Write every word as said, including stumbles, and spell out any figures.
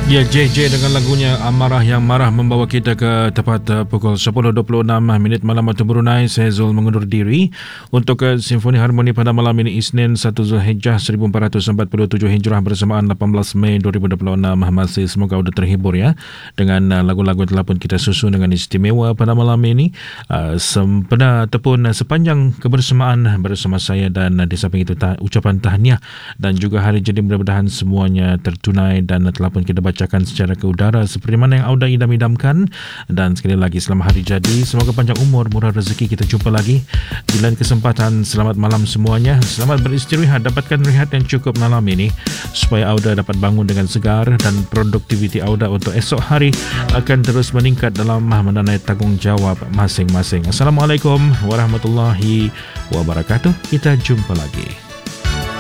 Ya, J J dengan lagunya Amarah Yang Marah membawa kita ke tepat uh, pukul sepuluh dua puluh enam minit malam waktu Brunei. Saya Zul mengundur diri untuk uh, Simfoni Harmoni pada malam ini, Isnin satu Zulhijjah seribu empat ratus empat puluh tujuh Hijrah bersamaan lapan belas Mei dua ribu dua puluh enam. Masih semoga sudah terhibur ya dengan uh, lagu-lagu yang telah pun kita susun dengan istimewa pada malam ini. Uh, sempena ataupun uh, sepanjang kebersamaan bersama saya, dan uh, di samping itu ta- ucapan tahniah dan juga hari jadi, mudah-mudahan semuanya tertunai dan uh, telah pun kita bacakan secara ke udara seperti mana yang Auda idam-idamkan. Dan sekali lagi selamat hari jadi, semoga panjang umur, murah rezeki. Kita jumpa lagi di lain kesempatan. Selamat malam semuanya, selamat beristirahat, dapatkan rehat yang cukup malam ini supaya Auda dapat bangun dengan segar, dan produktiviti Auda untuk esok hari akan terus meningkat dalam mengenai tanggungjawab masing-masing. Assalamualaikum warahmatullahi wabarakatuh. Kita jumpa lagi.